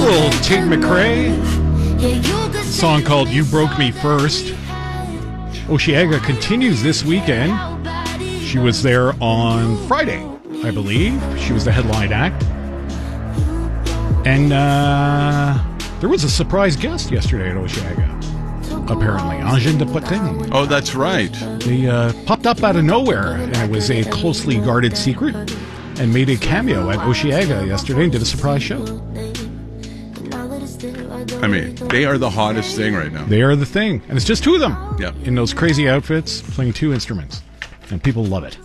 little Tig McRae. Song called You Broke Me First. Osheaga continues this weekend. She was there on Friday, I believe. She was the headline act. And there was a surprise guest yesterday at Osheaga, apparently. Angèle de Potin. Oh, that's right. They popped up out of nowhere, and it was a closely guarded secret, and made a cameo at Osheaga yesterday and did a surprise show. I mean, they are the hottest thing right now. They are the thing. And it's just two of them. Yeah. In those crazy outfits, playing two instruments. And people love it.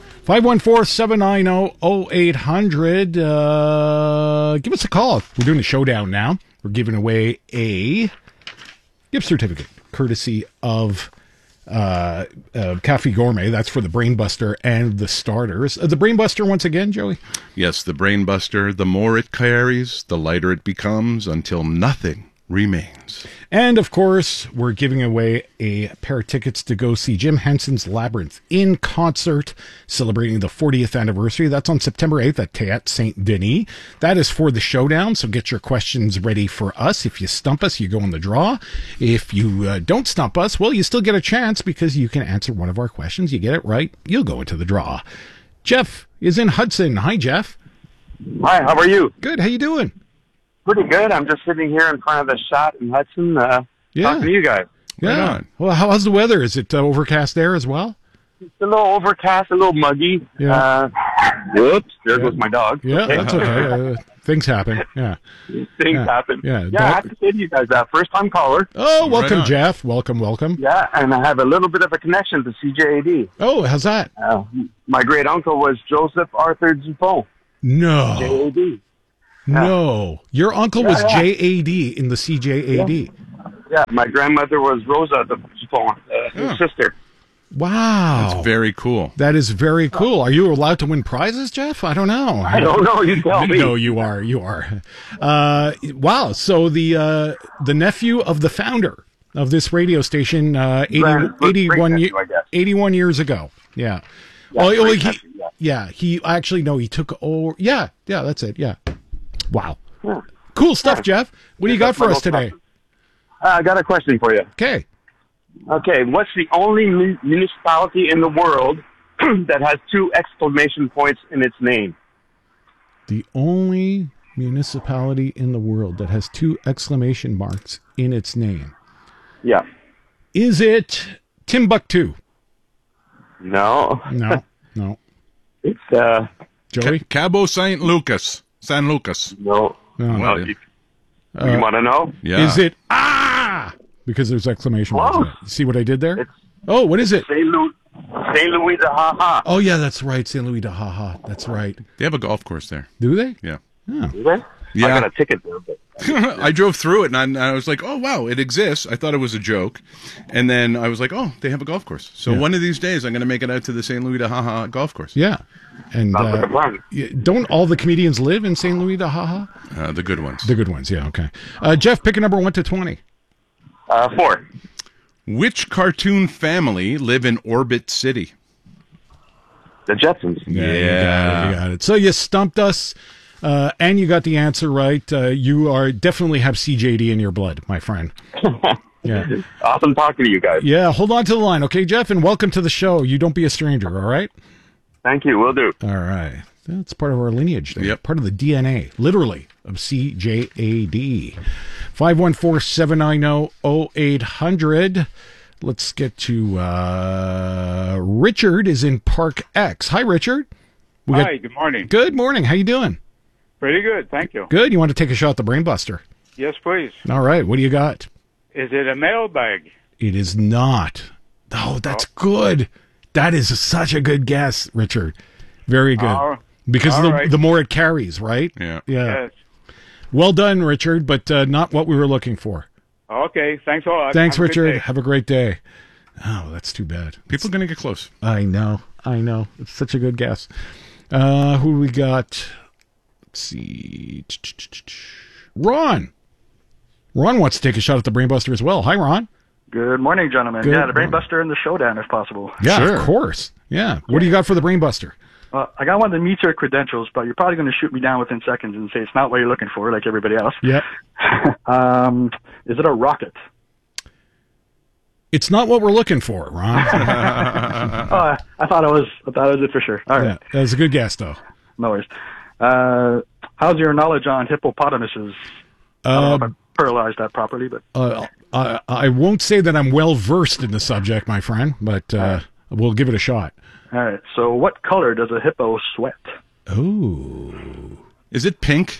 514-790-0800. Give us a call. We're doing a showdown now. We're giving away a gift certificate courtesy of Cafe Gourmet. That's for the Brainbuster and the starters. The Brainbuster once again, Joey? Yes, the Brainbuster. The more it carries, the lighter it becomes until nothing remains. And, of course, we're giving away a pair of tickets to go see Jim Henson's Labyrinth in concert, celebrating the 40th anniversary. That's on September 8th at Théâtre Saint-Denis. That is for the showdown, so get your questions ready for us. If you stump us, you go in the draw. If you don't stump us, well, you still get a chance because you can answer one of our questions. You get it right, you'll go into the draw. Jeff is in Hudson. Hi, Jeff. Hi, how are you? Good, how you doing? Pretty good. I'm just sitting here in front of the shot in Hudson talking to you guys. Yeah. Right on. Well, how's the weather? Is it overcast there as well? It's a little overcast, a little muggy. Yeah. Whoops, there goes my dog. Yeah, Okay. that's okay. Things happen. Yeah. Things happen. Yeah. I have to say to you guys, first-time caller. Oh, welcome, Right on. Jeff. Welcome. Yeah, and I have a little bit of a connection to CJAD. Oh, how's that? My great-uncle was Joseph Arthur Dupont, No. JAD. No. Your uncle was JAD in the CJAD. Yeah, my grandmother was Rosa Dupont, his sister. Wow. That's very cool. That is very cool. Are you allowed to win prizes, Jeff? I don't know. I don't know, you tell me. No, you are. You are. Wow. So the nephew of the founder of this radio station, 81 years ago. Yeah. He actually, no, he took over. Yeah, that's it. Yeah. Wow. Yeah. Cool stuff, Jeff. What do you got for us today? I got a question for you. Okay. Okay, what's the only municipality in the world that has 2 exclamation points in its name? The only municipality in the world that has 2 exclamation marks in its name. Yeah. Is it Timbuktu? No. No. It's, Joey? Cabo San Lucas. no. Well, You want to know? yeah. Is it because there's exclamation marks. Close. See what I did there? It's What is it? St. Louis de Ha Ha. Oh, yeah, that's right. St. Louis de Ha Ha. That's right. They have a golf course there. Do they? Yeah. Oh. Is it? Yeah. I got a ticket there, but I drove through it, and I was like, oh, wow, it exists. I thought it was a joke. And then I was like, oh, they have a golf course. So one of these days, I'm going to make it out to the St. Louis de Ha Ha golf course. Yeah. And sounds like a plan. don't all the comedians live in St. Louis de Ha Ha? The good ones. The good ones, yeah, okay. Jeff, pick a number 1 to 20. 4. Which cartoon family live in Orbit City? The Jetsons. You got it. So you stumped us, and you got the answer right. You definitely have CJD in your blood, my friend. Yeah. Awesome talking to you guys. Yeah, hold on to the line, okay, Jeff? And welcome to the show. You don't be a stranger, all right? Thank you. Will do. All right. That's part of our lineage there. Yep. Part of the DNA, literally, of CJAD. 514-790-0800. Let's get to Richard is in Park X. Hi, Richard. Hi, good morning. Good morning. How you doing? Pretty good, thank you. Good. You want to take a shot at the Brainbuster? Yes, please. All right. What do you got? Is it a mailbag? It is not. Oh, that's good. That is such a good guess, Richard. Very good. Because the more it carries, right? Yeah. Yes. Well done, Richard, but not what we were looking for. Okay, thanks a lot. Thanks, Have a good Richard. day. Have a great day. Oh, that's too bad. People are going to get close. I know. It's such a good guess. Who we got? Let's see. Ron. Ron wants to take a shot at the Brainbuster as well. Hi, Ron. Good morning, gentlemen. Good Yeah, the morning. Brainbuster and the Showdown, if possible. Yeah, Sure. of course. Yeah. What do you got for the Brainbuster? Well, I got one that meets your credentials, but you're probably going to shoot me down within seconds and say it's not what you're looking for, like everybody else. Yep. Is it a rocket? It's not what we're looking for, Ron. I thought it was it for sure. All right. Yeah, that was a good guess, though. No worries. How's your knowledge on hippopotamuses? I don't know if I pluralized that properly, but I won't say that I'm well versed in the subject, my friend, but we'll give it a shot. all right. So, what color does a hippo sweat? Oh, Is it pink?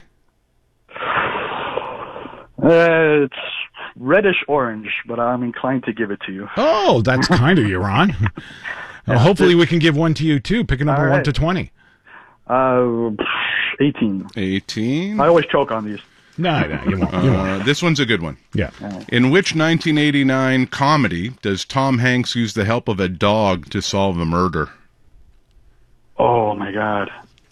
It's reddish orange, but I'm inclined to give it to you. oh, that's kind of you, Ron. Hopefully, we can give one to you too. Pick a number All 1 right. to 20. 18. 18. I always choke on these. No, you won't. You won't. This one's a good one. Yeah. In which 1989 comedy does Tom Hanks use the help of a dog to solve a murder? Oh my God!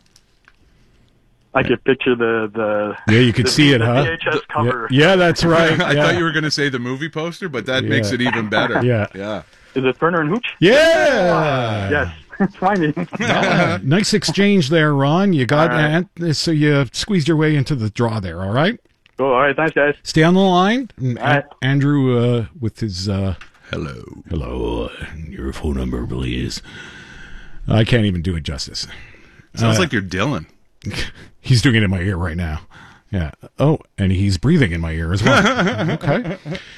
I could picture the Yeah, you could see it, the huh? VHS cover. Yeah, that's right. I yeah. thought you were going to say the movie poster, but that makes it even better. Yeah. Yeah. Is it Turner and Hooch? Yeah. Yes. It's fine. Nice exchange there, Ron. You got All right. so you squeezed your way into the draw there. All right. Cool. All right. Thanks, guys. Stay on the line. And All right. Andrew with his Hello. hello, your phone number, please. I can't even do it justice. Sounds like you're Dylan. He's doing it in my ear right now. Yeah. Oh, and he's breathing in my ear as well. Okay.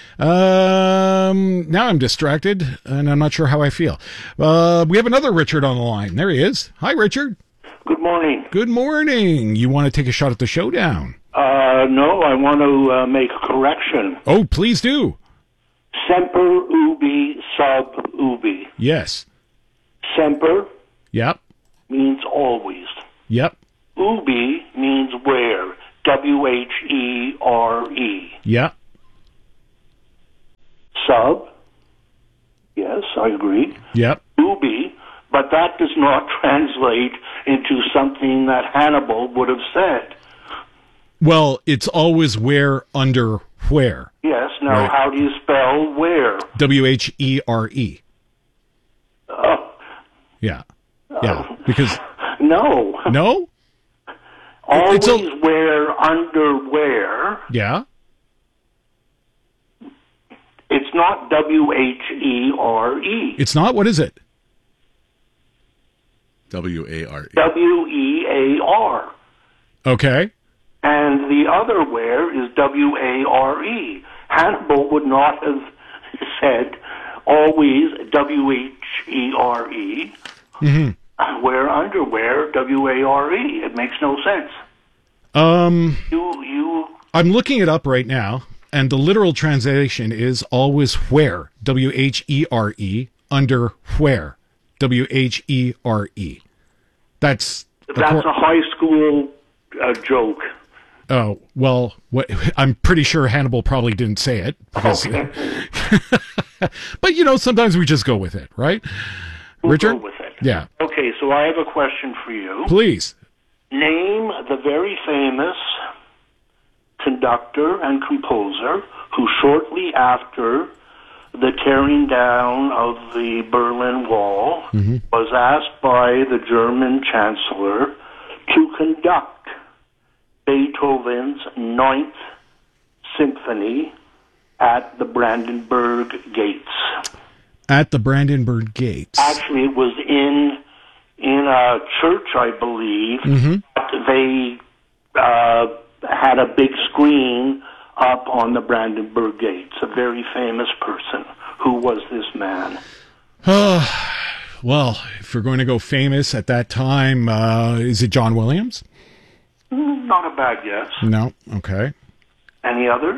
Now I'm distracted, and I'm not sure how I feel. We have another Richard on the line. There he is. Hi, Richard. Good morning. Good morning. You want to take a shot at the showdown? No, I want to make a correction. Oh, please do. Semper ubi sub ubi. Yes. Semper Yep. means always. Yep. Ubi means where. W-H-E-R-E. Yep. Sub. Yes, I agree. Yep. Ubi. But that does not translate into something that Hannibal would have said. Well, it's always where under where. Yes, now Right. how do you spell where? W-H-E-R-E. Yeah. Yeah. Because, No. no? Always It's a- wear underwear. Yeah. It's not W-H-E-R-E. It's not? What is it? W-A-R-E. W-E-A-R. Okay. And the other wear is W-A-R-E. Hannibal would not have said always W-H-E-R-E. Wear underwear, W-A-R-E. It makes no sense. You I'm looking it up right now, and the literal translation is always where. W-H-E-R-E under where. W-H-E-R-E. That's that's a high school joke. Oh, well, I'm pretty sure Hannibal probably didn't say it. Because, but, sometimes we just go with it, right? We'll Richard? go with it. Yeah. Okay, so I have a question for you. Please. Name the very famous conductor and composer who shortly after the tearing down of the Berlin Wall was asked by the German Chancellor to conduct Beethoven's Ninth Symphony at the Brandenburg Gates. At the Brandenburg Gates. Actually, it was in a church, I believe. They had a big screen up on the Brandenburg Gates. A very famous person. Who was this man? Well, if we're going to go famous at that time, is it John Williams? Not a bad guess. No. Okay. Any others?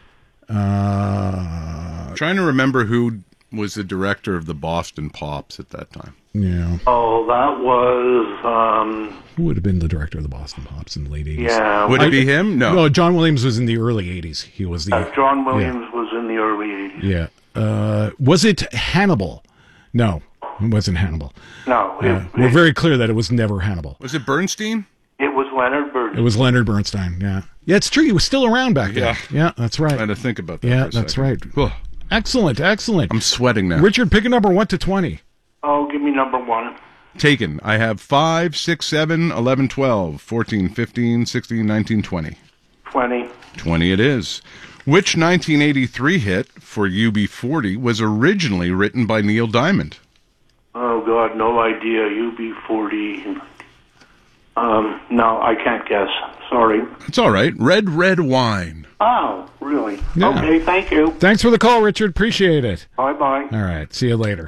Trying to remember who was the director of the Boston Pops at that time. Yeah. Oh, that was, Who would have been the director of the Boston Pops in the late 80s? yeah. Would it be him? No. No, John Williams was in the early 80s. He was the... John Williams was in the early 80s. Yeah. Was it Hannibal? No, it wasn't Hannibal. No, We're very clear that it was never Hannibal. Was it Bernstein? it was Leonard It Bernstein. was Leonard Bernstein, yeah. Yeah, it's true. He was still around back then. Yeah, that's I had right. to think about that. Yeah, for a that's second. right. Ugh, Excellent, excellent. I'm sweating now. Richard, pick a number 1 to 20. Oh, give me number one. Taken. I have 5, 6, 7, 11, 12, 14, 15, 16, 19, 20. 20. 20 it is. Which 1983 hit for UB40 was originally written by Neil Diamond? Oh, God, no idea. UB40. No, I can't guess. Sorry. It's all right. Red, Red Wine. Oh, really? Yeah. Okay, thank you. Thanks for the call, Richard. Appreciate it. Bye-bye. All right. See you later.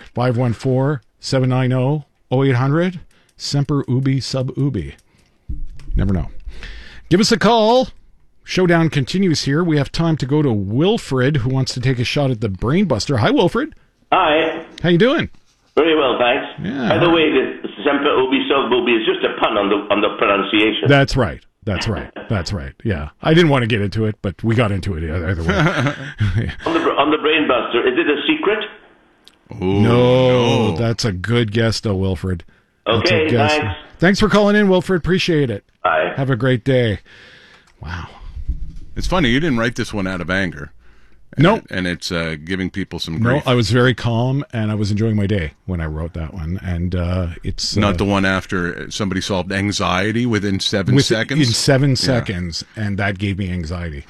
514-790-0800. Semper Ubi sub Ubi. Never know. Give us a call. Showdown continues here. We have time to go to Wilfred, who wants to take a shot at the Brainbuster. Hi, Wilfred. Hi. How you doing? Very well, thanks. Yeah. By the way, the Semper Ubi Sub Ubi is just a pun on the pronunciation. That's right. That's right. Yeah. I didn't want to get into it, but we got into it either way. On the Brainbuster, is it a secret? Ooh, No, that's a good guess, though, Wilfred. That's a Okay, guess. thanks. Thanks for calling in, Wilfred. Appreciate it. Bye. Have a great day. Wow. It's funny, you didn't write this one out of anger. No. And it's giving people some No, grief. I was very calm, and I was enjoying my day when I wrote that one. And it's... Not the one after somebody solved anxiety within 7 seconds? In 7 seconds, and that gave me anxiety.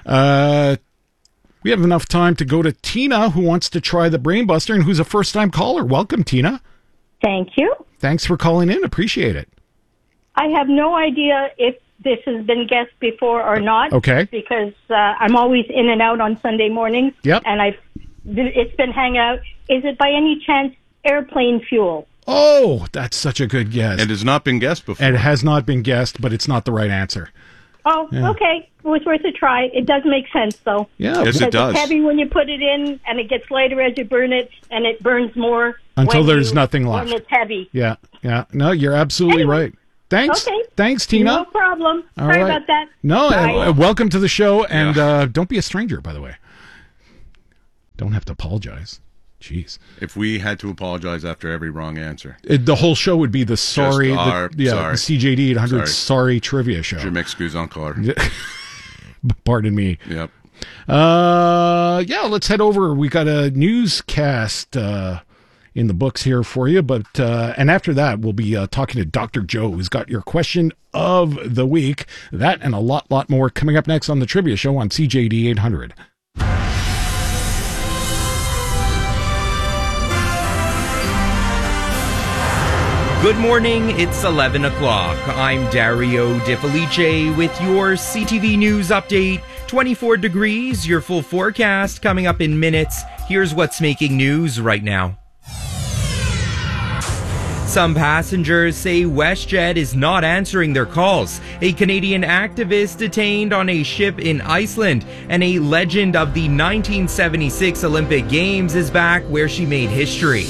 We have enough time to go to Tina, who wants to try the Brainbuster, and who's a first-time caller. Welcome, Tina. Thank you. Thanks for calling in. Appreciate it. I have no idea if this has been guessed before or not. Okay. Because I'm always in and out on Sunday mornings. Yep. And it's been hanging out. Is it by any chance airplane fuel? Oh, that's such a good guess. It has not been guessed before. It has not been guessed, but it's not the right answer. Oh, okay. It was worth a try. It does make sense, though. Yeah. Yes, it does. It's heavy when you put it in, and it gets lighter as you burn it, and it burns more Until when there's nothing left. When it's heavy. Yeah. No, you're absolutely right. Thanks. Okay. Thanks, Tina. No problem. All Sorry right. about that. No, Bye. welcome to the show, and don't be a stranger, by the way. Don't have to apologize. Jeez. If we had to apologize after every wrong answer. The whole show would be the sorry, sorry. the CJD 800 sorry trivia show. Je m'excuse encore. Pardon me. Yep. Let's head over. We got a newscast in the books here for you, but and after that we'll be talking to Dr. Joe, who's got your question of the week. That and a lot more coming up next on the Trivia Show on CJD 800. Good morning, it's 11 o'clock. I'm Dario De Felice with your CTV News update. 24 degrees, your full forecast coming up in minutes. Here's what's making news right now. Some passengers say WestJet is not answering their calls. A Canadian activist detained on a ship in Iceland, and a legend of the 1976 Olympic Games is back where she made history.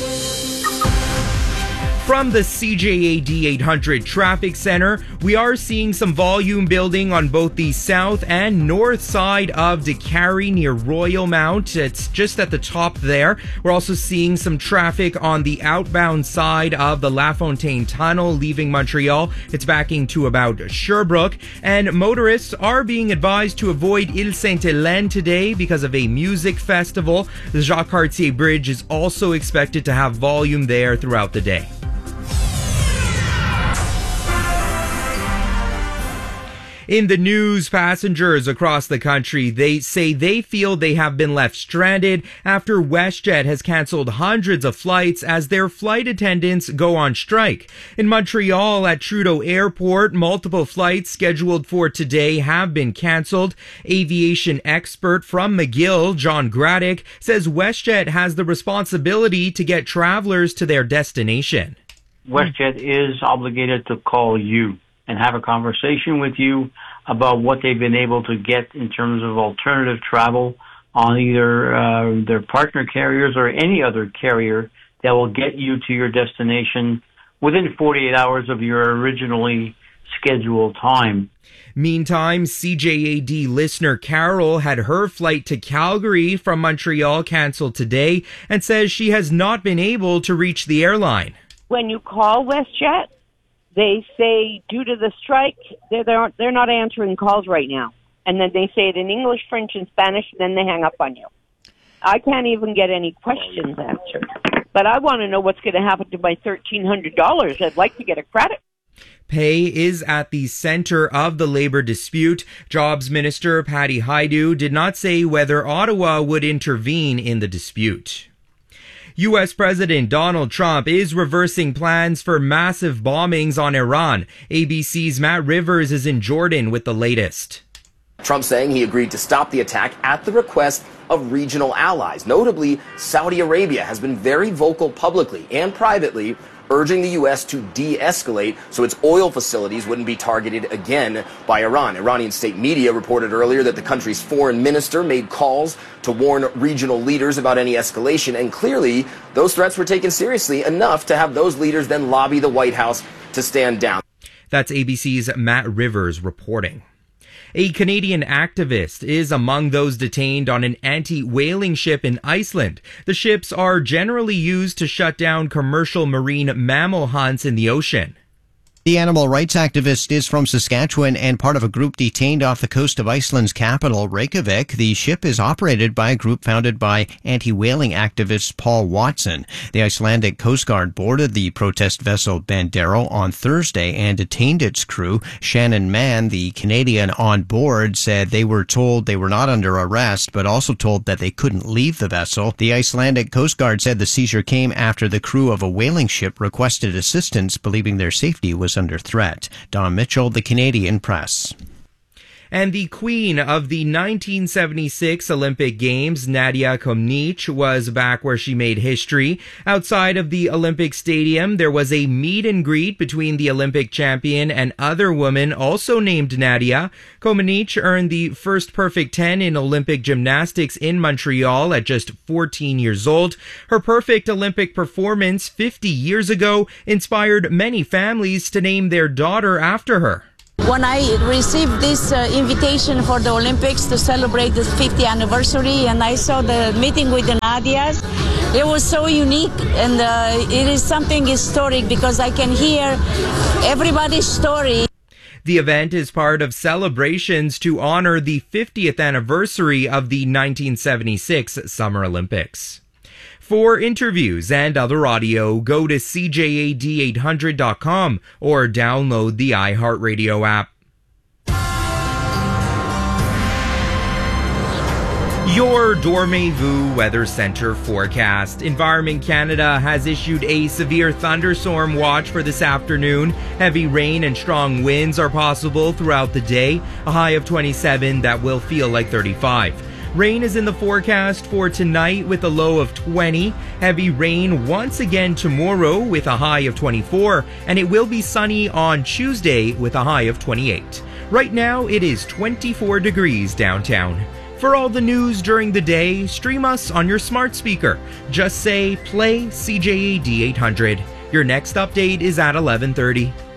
From the CJAD 800 Traffic Center, we are seeing some volume building on both the south and north side of Décarie near Royal Mount. It's just at the top there. We're also seeing some traffic on the outbound side of the La Fontaine Tunnel leaving Montreal. It's backing to about Sherbrooke. And motorists are being advised to avoid Ile Sainte-Hélène today because of a music festival. The Jacques Cartier Bridge is also expected to have volume there throughout the day. In the news, passengers across the country, they say they feel they have been left stranded after WestJet has canceled hundreds of flights as their flight attendants go on strike. In Montreal at Trudeau Airport, multiple flights scheduled for today have been canceled. Aviation expert from McGill, John Graddick, says WestJet has the responsibility to get travelers to their destination. WestJet is obligated to call you and have a conversation with you about what they've been able to get in terms of alternative travel on either their partner carriers or any other carrier that will get you to your destination within 48 hours of your originally scheduled time. Meantime, CJAD listener Carol had her flight to Calgary from Montreal canceled today and says she has not been able to reach the airline. When you call WestJet, they say due to the strike, they're not answering calls right now. And then they say it in English, French, and Spanish, and then they hang up on you. I can't even get any questions answered. But I want to know what's going to happen to my $1,300. I'd like to get a credit. Pay is at the center of the labor dispute. Jobs Minister Patty Hajdu did not say whether Ottawa would intervene in the dispute. U.S. President Donald Trump is reversing plans for massive bombings on Iran. ABC's Matt Rivers is in Jordan with the latest. Trump saying he agreed to stop the attack at the request of regional allies. Notably, Saudi Arabia has been very vocal publicly and privately, urging the U.S. to de-escalate so its oil facilities wouldn't be targeted again by Iran. Iranian state media reported earlier that the country's foreign minister made calls to warn regional leaders about any escalation, and clearly those threats were taken seriously enough to have those leaders then lobby the White House to stand down. That's ABC's Matt Rivers reporting. A Canadian activist is among those detained on an anti-whaling ship in Iceland. The ships are generally used to shut down commercial marine mammal hunts in the ocean. The animal rights activist is from Saskatchewan and part of a group detained off the coast of Iceland's capital, Reykjavik. The ship is operated by a group founded by anti-whaling activist Paul Watson. The Icelandic Coast Guard boarded the protest vessel Bandero on Thursday and detained its crew. Shannon Mann, the Canadian on board, said they were told they were not under arrest, but also told that they couldn't leave the vessel. The Icelandic Coast Guard said the seizure came after the crew of a whaling ship requested assistance, believing their safety was under threat. Don Mitchell, the Canadian Press. And the queen of the 1976 Olympic Games, Nadia Comaneci, was back where she made history. Outside of the Olympic Stadium, there was a meet and greet between the Olympic champion and other women also named Nadia. Comaneci earned the first perfect 10 in Olympic gymnastics in Montreal at just 14 years old. Her perfect Olympic performance 50 years ago inspired many families to name their daughter after her. When I received this invitation for the Olympics to celebrate the 50th anniversary and I saw the meeting with the Nadias, it was so unique, and it is something historic because I can hear everybody's story. The event is part of celebrations to honor the 50th anniversary of the 1976 Summer Olympics. For interviews and other audio, go to CJAD800.com or download the iHeartRadio app. Your Dormez-vous Weather Center forecast. Environment Canada has issued a severe thunderstorm watch for this afternoon. Heavy rain and strong winds are possible throughout the day. A high of 27 that will feel like 35. Rain is in the forecast for tonight with a low of 20. Heavy rain once again tomorrow with a high of 24. And it will be sunny on Tuesday with a high of 28. Right now, it is 24 degrees downtown. For all the news during the day, stream us on your smart speaker. Just say, play CJAD 800. Your next update is at 11:30.